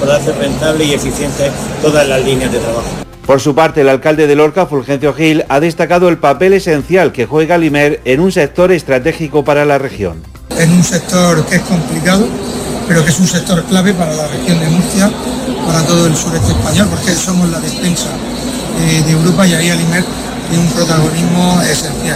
para hacer rentable y eficiente todas las líneas de trabajo. Por su parte, el alcalde de Lorca, Fulgencio Gil, ha destacado el papel esencial que juega Limer en un sector estratégico para la región. En un sector que es complicado, pero que es un sector clave para la región de Murcia, para todo el sureste español, porque somos la despensa de Europa y ahí Limer tiene un protagonismo esencial.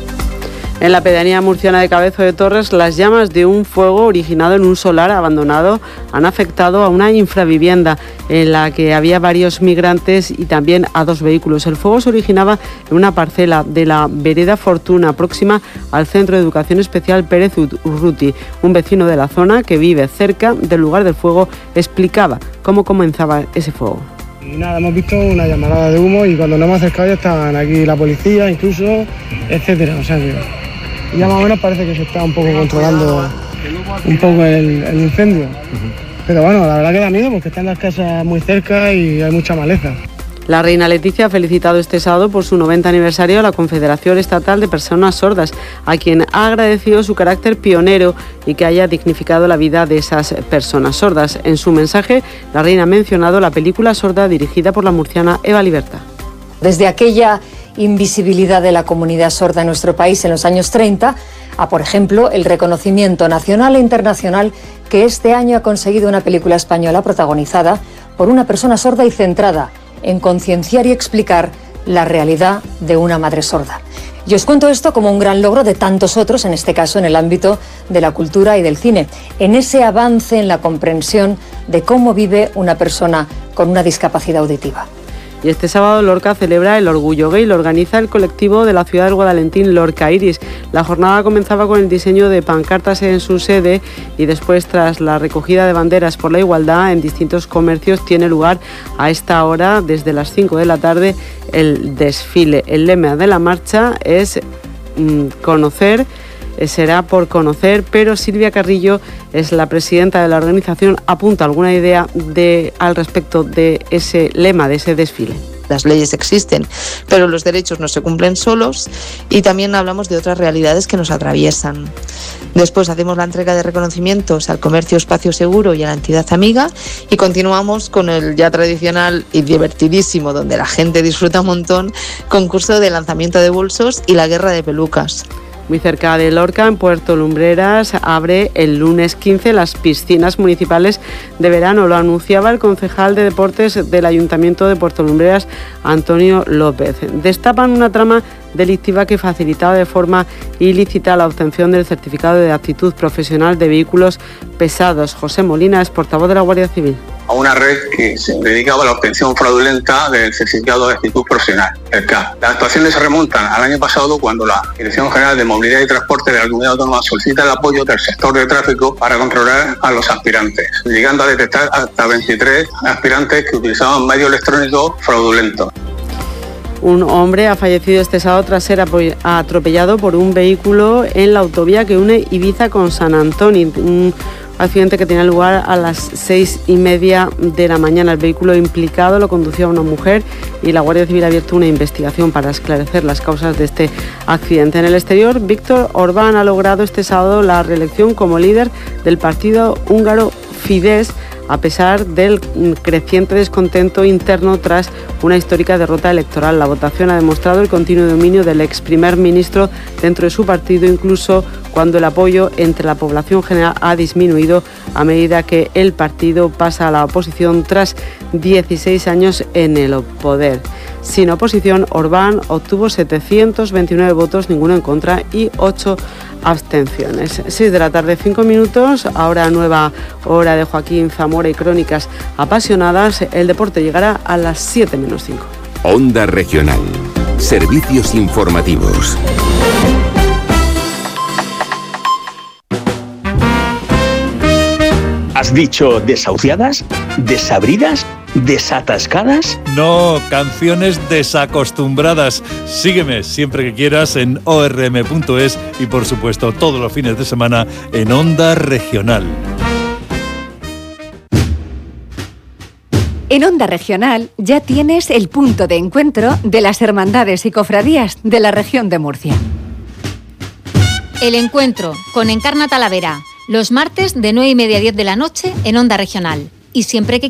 En la pedanía murciana de Cabezo de Torres, las llamas de un fuego originado en un solar abandonado han afectado a una infravivienda en la que había varios migrantes y también a 2 vehículos. El fuego se originaba en una parcela de la vereda Fortuna, próxima al Centro de Educación Especial Pérez Urruti. Un vecino de la zona que vive cerca del lugar del fuego explicaba cómo comenzaba ese fuego. Y nada, hemos visto una llamarada de humo y cuando nos hemos acercado ya estaban aquí la policía, incluso, etcétera. O sea que ya más o menos parece que se está un poco controlando un poco el incendio. Pero bueno, la verdad que da miedo porque están las casas muy cerca y hay mucha maleza. La reina Leticia ha felicitado este sábado por su 90 aniversario a la Confederación Estatal de Personas Sordas, a quien ha agradecido su carácter pionero y que haya dignificado la vida de esas personas sordas. En su mensaje, la reina ha mencionado la película sorda dirigida por la murciana Eva Libertad. Desde aquella invisibilidad de la comunidad sorda en nuestro país en los años 30, a, por ejemplo, el reconocimiento nacional e internacional que este año ha conseguido una película española protagonizada por una persona sorda y centrada en concienciar y explicar la realidad de una madre sorda. Y os cuento esto como un gran logro de tantos otros, en este caso en el ámbito de la cultura y del cine, en ese avance en la comprensión de cómo vive una persona con una discapacidad auditiva. Y este sábado Lorca celebra el Orgullo Gay, lo organiza el colectivo de la ciudad del Guadalentín Lorca Iris. La jornada comenzaba con el diseño de pancartas en su sede y después, tras la recogida de banderas por la igualdad en distintos comercios, tiene lugar a esta hora, desde las 5 de la tarde, el desfile. El lema de la marcha es será por conocer, pero Silvia Carrillo es la presidenta de la organización, apunta alguna idea al respecto de ese lema, de ese desfile. Las leyes existen, pero los derechos no se cumplen solos y también hablamos de otras realidades que nos atraviesan. Después hacemos la entrega de reconocimientos al comercio Espacio Seguro y a la entidad amiga y continuamos con el ya tradicional y divertidísimo, donde la gente disfruta un montón, concurso de lanzamiento de bolsos y la guerra de pelucas. Muy cerca de Lorca, en Puerto Lumbreras, abre el lunes 15 las piscinas municipales de verano. Lo anunciaba el concejal de deportes del Ayuntamiento de Puerto Lumbreras, Antonio López. Destapan una trama delictiva que facilitaba de forma ilícita la obtención del certificado de aptitud profesional de vehículos pesados. José Molina es portavoz de la Guardia Civil. A una red que se dedicaba a la obtención fraudulenta del certificado de actitud profesional, el CAP. Las actuaciones se remontan al año pasado, cuando la Dirección General de Movilidad y Transporte de la Comunidad Autónoma solicita el apoyo del sector de tráfico para controlar a los aspirantes, llegando a detectar hasta 23 aspirantes que utilizaban medios electrónicos fraudulentos. Un hombre ha fallecido este sábado tras ser atropellado por un vehículo en la autovía que une Ibiza con San Antonio. Un accidente que tenía lugar a las 6:30 de la mañana. El vehículo implicado lo conducía una mujer y la Guardia Civil ha abierto una investigación para esclarecer las causas de este accidente. En el exterior, Viktor Orbán ha logrado este sábado la reelección como líder del partido húngaro Fidesz, a pesar del creciente descontento interno tras una histórica derrota electoral. La votación ha demostrado el continuo dominio del ex primer ministro dentro de su partido, incluso cuando el apoyo entre la población general ha disminuido a medida que el partido pasa a la oposición tras 16 años en el poder. Sin oposición, Orbán obtuvo 729 votos, ninguno en contra y 8 abstenciones. 6 de la tarde, 5 minutos. Ahora nueva hora de Joaquín Zamora y crónicas apasionadas. El deporte llegará a las 7 menos 5. Onda Regional. Servicios informativos. ¿Has dicho desahuciadas? ¿Desabridas? ¿Desatascadas? No, canciones desacostumbradas. Sígueme siempre que quieras en orm.es y por supuesto todos los fines de semana en Onda Regional. En Onda Regional ya tienes el punto de encuentro de las hermandades y cofradías de la región de Murcia. El encuentro con Encarna Talavera, los martes de 9:30 a 10 de la noche en Onda Regional. Y siempre que